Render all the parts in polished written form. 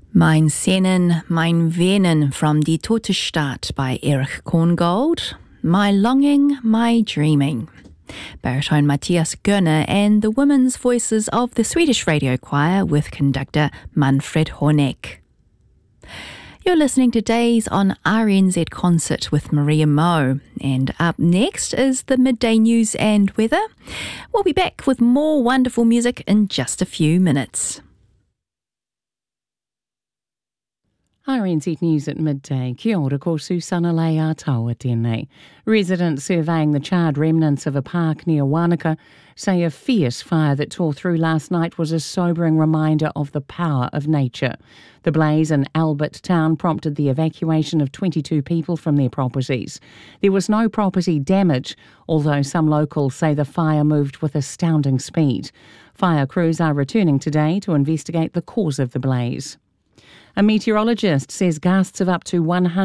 Mein Sennen, mein Venen from Die Tote Stadt by Erich Korngold. My Longing, My Dreaming. Baritone Matthias Gönner and the women's voices of the Swedish Radio Choir with conductor Manfred Horneck. You're listening to Days on RNZ Concert with Maria Moe. And up next is the midday news and weather. We'll be back with more wonderful music in just a few minutes. RNZ News at midday. Kia ora, ko Susana Leia taua tēnei. Residents surveying the charred remnants of a park near Wanaka say a fierce fire that tore through last night was a sobering reminder of the power of nature. The blaze in Albert Town prompted the evacuation of 22 people from their properties. There was no property damage, although some locals say the fire moved with astounding speed. Fire crews are returning today to investigate the cause of the blaze. A meteorologist says gusts of up to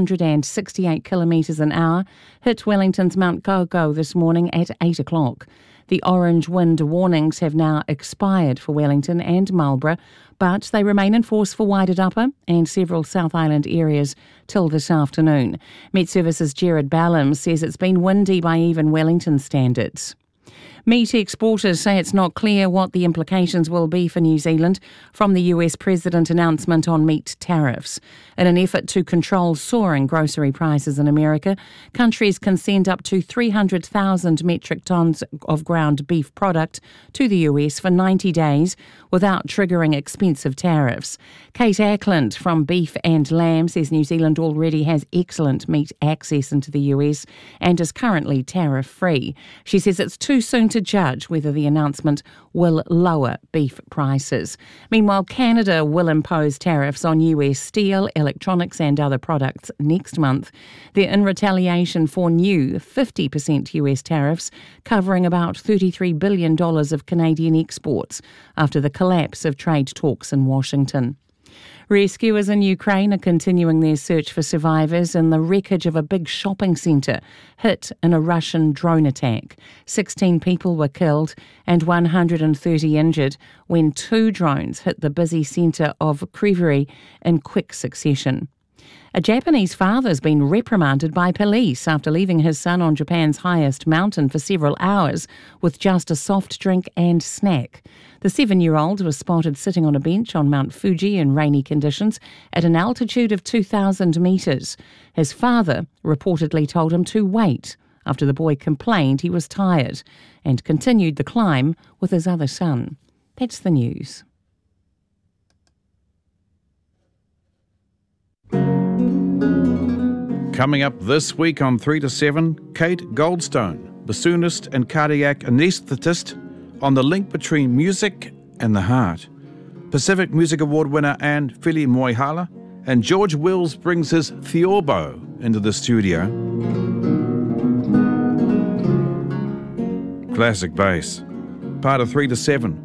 168 kilometres an hour hit Wellington's Mount Koko this morning at 8 o'clock. The orange wind warnings have now expired for Wellington and Marlborough, but they remain in force for Wairarapa and several South Island areas till this afternoon. Met Services' Gerard Ballum says it's been windy by even Wellington standards. Meat exporters say it's not clear what the implications will be for New Zealand from the US President announcement on meat tariffs. In an effort to control soaring grocery prices in America, countries can send up to 300,000 metric tonnes of ground beef product to the US for 90 days without triggering expensive tariffs. Kate Ackland from Beef and Lamb says New Zealand already has excellent meat access into the US and is currently tariff-free. She says it's too soon to judge whether the announcement will lower beef prices. Meanwhile, Canada will impose tariffs on US steel, electronics and other products next month. They're in retaliation for new 50% US tariffs covering about $33 billion of Canadian exports after the collapse of trade talks in Washington. Rescuers in Ukraine are continuing their search for survivors in the wreckage of a big shopping centre hit in a Russian drone attack. 16 people were killed and 130 injured when two drones hit the busy centre of Kryvyi in quick succession. A Japanese father has been reprimanded by police after leaving his son on Japan's highest mountain for several hours with just a soft drink and snack. The 7-year-old was spotted sitting on a bench on Mount Fuji in rainy conditions at an altitude of 2,000 metres. His father reportedly told him to wait after the boy complained he was tired and continued the climb with his other son. That's the news. Coming up this week on 3 to 7, Kate Goldstone, bassoonist and cardiac anaesthetist, on the link between music and the heart. Pacific Music Award winner Anne Fili Moihala, and George Wills brings his theorbo into the studio. Classic bass. Part of 3 to 7